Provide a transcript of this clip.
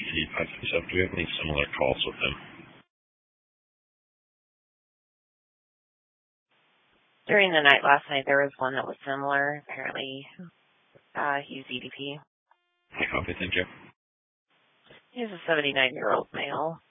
PC537. Do we have any similar calls with him? During the night last night, there was one that was similar. Apparently, he's EDP. I copy, thank you. He's a 79-year-old male.